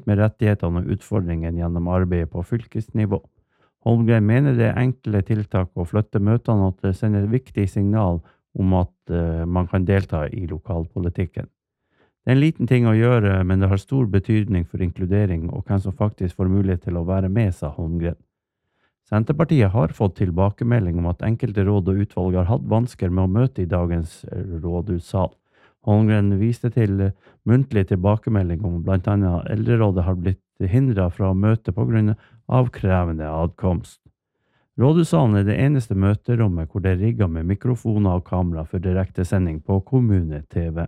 med rettighetene og utfordringene gjennom arbeidet på fylkesnivå. Holmgren mener det er enkle tiltak å flytte møtene og at det sender et viktig signal om at man kan delta i lokalpolitikken. Det er en liten ting å gjøre, men det har stor betydning for inkludering og hvem som faktisk får mulighet til å være med, sa Holmgren. Senterpartiet har fått tilbakemelding om at enkelte råd og utvalg har hatt vansker med å møte i dagens rådhussal. Holmgren viste til muntlig tilbakemelding om blant annet eldrerådet har blitt hindret fra å møte på grunn av krevende adkomst. Rådhussalen er det eneste møterommet hvor det er rigget med mikrofoner og kamera for direktesending på kommune-TV.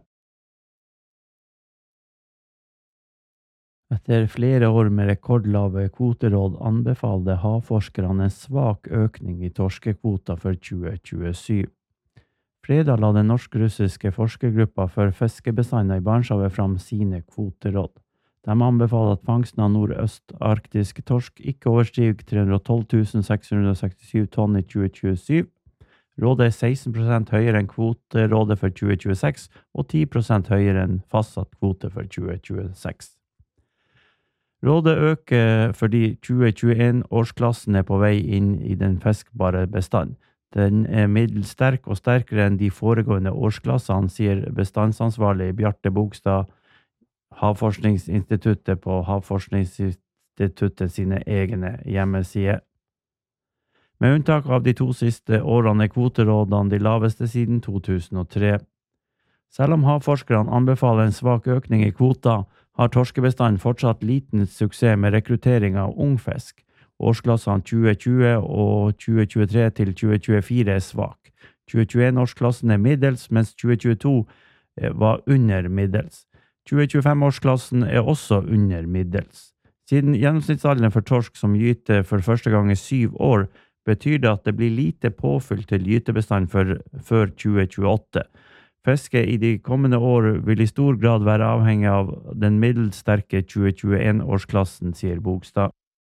Etter flere år med rekordlave kvoteråd anbefaler havforskerne en svak økning i torskekvoter for 2027. Fredag la den norsk-russiske forskergruppa for fiskebestander i Barentshavet fram sine kvoteråd. De anbefaler at fangsten av nordøst-arktisk torsk ikke overstiger 312 667 tonn i 2027. Rådet er 16% høyere enn kvoterådet for 2026 og 10% høyere enn fastsatt kvote for 2026. Rådet øker fordi 2021-årsklassen er på vei inn i den fiskbare bestand. Den er middels sterk og sterkere enn de foregående årsklassene, sier bestandsansvarlig Bjarte Bogstad, Havforskningsinstituttet på Havforskningsinstituttet sine egne hjemmesider. Med unntak av de 2 siste årene er kvoterådene de laveste siden 2003. Selv om havforskerne anbefaler en svak økning i kvota, har torskebestanden fortsatt liten suksess med rekruttering av ung fisk. Årsklassene 2020 og 2023 til 2024 er svak. 2021-årsklassen er middels, mens 2022 var under middels. 2025-årsklassen er også under middels. Siden gjennomsnittsalderen for torsk som gyter for første gang i 7 år, betyr det at det blir lite påfyll til gytebestand før 2028. Fiske i de kommende år vil i stor grad være avhengig av den middelsterke 2021-årsklassen, sier Bogstad.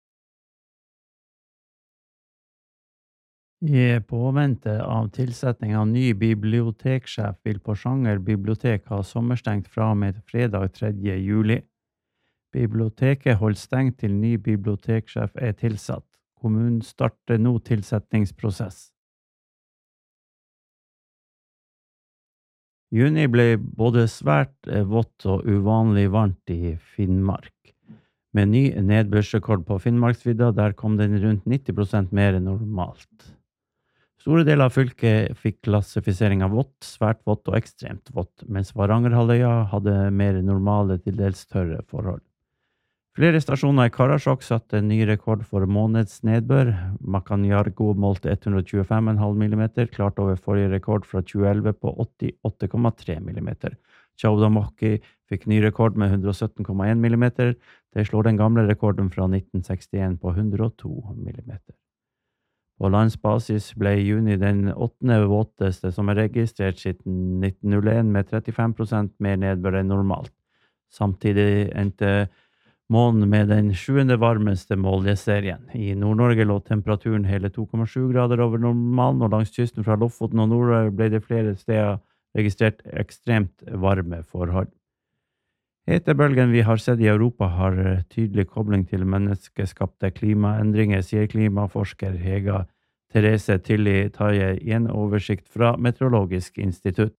I påvente av tilsetting av ny biblioteksjef vil Porsanger bibliotek ha sommerstengt fra og med fredag 3. juli. Biblioteket holder stengt til ny biblioteksjef er tilsatt. Kommunen starter nå tilsettingsprosess. Juni ble både svært vått og uvanlig varmt i Finnmark. Med ny nedbørsrekord på Finnmarksvidda, der kom den rundt 90% mer enn normalt. Store deler av fylket fikk klassifisering av vått, svært vått og ekstremt vått, mens Varangerhalvøya hadde mer normale til dels tørre forhold. Flere stasjoner i Karasjok satte en ny rekord for månedsnedbør. Makanjargo målte 125,5 mm, klart over forrige rekord fra 2011 på 88,3 mm. Chaudamoki fikk ny rekord med 117,1 mm. Det slår den gamle rekorden fra 1961 på 102 mm. På landsbasis ble juni den 8. våteste som er registrert siden 1901 med 35% mer nedbør enn normalt. Samtidig endte måneden med den 7. varmeste måleserien. I Nord-Norge lå temperaturen hele 2,7 grader over normalen, og langs kysten fra Lofoten og Nordøy ble det flere steder registrert ekstremt varme forhold. Hetebølgen vi har sett i Europa har tydelig kobling til menneskeskapte klimaendringer, sier klimaforsker Hega Therese Tilly Taje i en oversikt fra Meteorologisk institutt.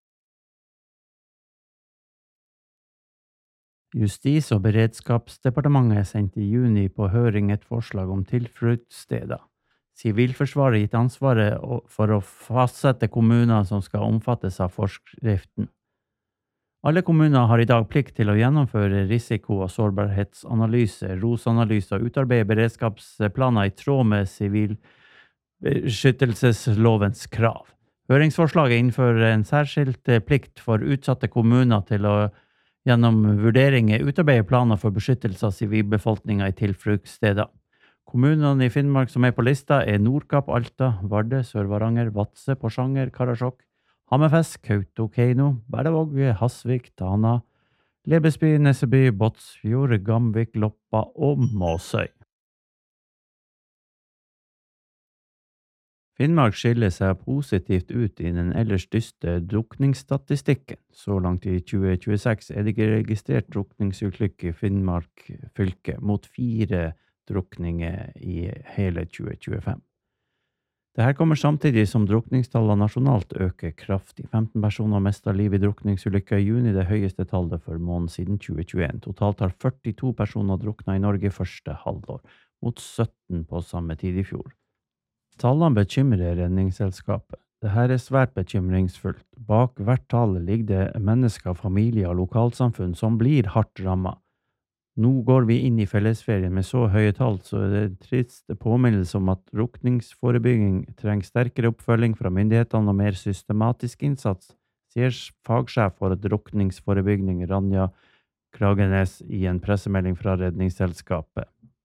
Justis- og beredskapsdepartementet sendte i juni på høring et forslag om tilfluktssteder. Sivilforsvaret gitt ansvaret for å fastsette kommuner som skal omfattes av forskriften. Alle kommuner har i dag plikt til å gjennomføre risiko- og sårbarhetsanalyse, ROS-analyse og utarbeide beredskapsplaner i tråd med sivilbeskyttelseslovens krav. Høringsforslaget innfører en særskilt plikt for utsatte kommuner til å gjennom vurderinger utarbeide planer for beskyttelse av sivilbefolkningen i tilfluktssteder. Kommunene i Finnmark som er på lista er Nordkapp, Alta, Vardø, Sør-Varanger, Vadsø, Porsanger, Karasjok, Hammerfest, Kautokeino, Berlevåg, Hasvik, Tana, Lebesby, Nesseby, Båtsfjord, Gamvik, Loppa og Måsøy. Finnmark skiller seg positivt ut i den ellers dystre drukningsstatistikken. Så langt i 2026 er det ikke registrert drukningsulykker i Finnmark fylke, mot 4 drukninger i hele 2025. Dette kommer samtidig som drukningstallene nasjonalt øker kraftig. 15 personer mistet livet i drukningsulykker i juni, det høyeste tallet for måneden siden 2021. Totalt har 42 personer druknet i Norge første halvår, mot 17 på samme tid i fjor. Tallene bekymrer Redningsselskapet. Dette er svært bekymringsfullt. Bak hvert tall ligger det mennesker, familier og lokalsamfunn som blir hardt rammet. Nå går vi inn i fellesferien med så høye tall, så er det en trist påminnelse om at drukningsforebygging trenger sterkere oppfølging fra myndighetene og mer systematisk innsats, sier fagsjef for drukningsforebygging Ranja Kragenes i en pressemelding fra Redningsselskapet.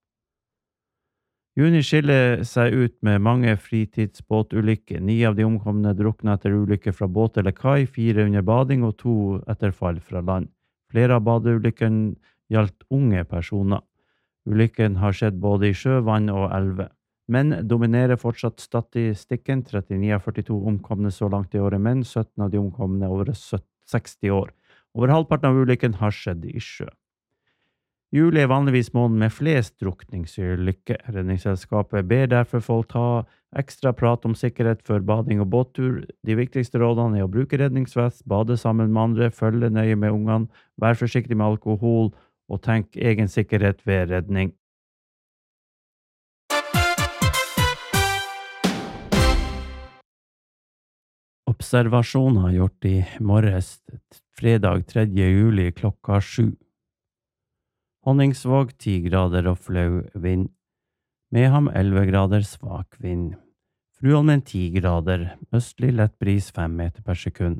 Juni skiller seg ut med mange fritidsbåtulykker. 9 av de omkomne druknet etter ulykker fra båt eller kai, 4 under bading og 2 etter fall fra land. Flere av badeulykkene gjaldt unge personer. Ulykken har skjedd både i sjø, vann og elve. Menn dominerer fortsatt statistikken. 39 av 42 omkomne så langt i året menn, 17 av de omkomne over 60 år. Over halvparten av ulykken har skjedd i sjø. Juli er vanligvis måneden med flest drukningsulykker. Redningsselskapet ber derfor folk ta ekstra prat om sikkerhet før bading og båttur. De viktigste rådene er å bruke redningsvest, bade sammen med andre, følge nøye med ungene, være forsiktig med alkohol og tenk egen sikkerhet ved redning. Observasjoner gjort i morges, fredag 3. juli klokka 7. Honningsvåg 10 grader og flau vind. Meham 11 grader svak vind. Fruholmen 10 grader, østlig lett bris 5 meter per sekund.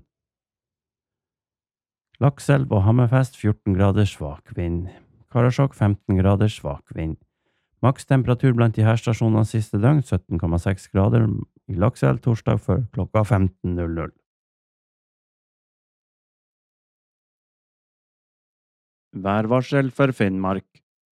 Lakselv og Hammerfest 14 grader svak vind. Karasjok 15 grader svak vind. Maks temperatur blant de her stasjonene siste døgn 17,6 grader i Lakselv torsdag før klokka 15.00. Værvarsel for Finnmark.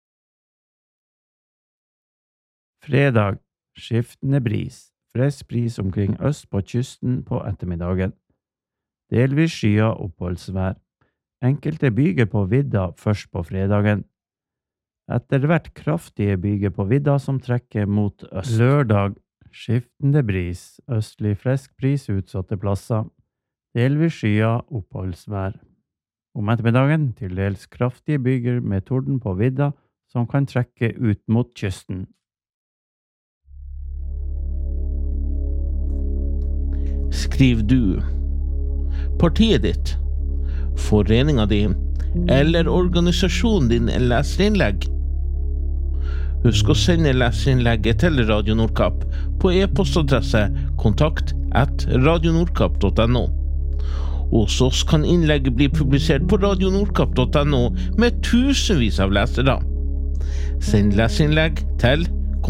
Fredag, skiftende bris, frisk bris omkring øst på kysten på ettermiddagen. Delvis skya oppholdsvær. Enkelte byger på vidda først på fredagen. Etter hvert kraftige byger på vidda som trekker mot øst. Lørdag, skiftende bris, østlig frisk bris utsatte plasser. Delvis skya oppholdsvær. Om ettermiddagen til dels kraftige byger med torden på vidda som kan trekke ut mot kysten. Skriv du, partiet ditt, foreninga di eller organisasjonen din leserinnlegg. Husk å sende leserinnlegget til Radio Nordkapp på e-postadresse kontakt@radionordkapp.no. Hos oss kan innlegget bli publisert på radionordkapp.no med tusenvis av lesere. Send leserinnlegg til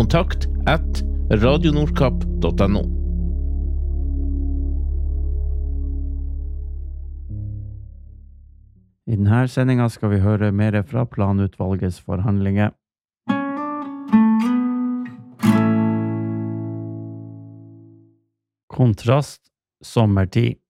kontakt@radionordkapp.no. I denne sendingen skal vi høre mer fra planutvalgets forhandlinger. Kontrast sommertid.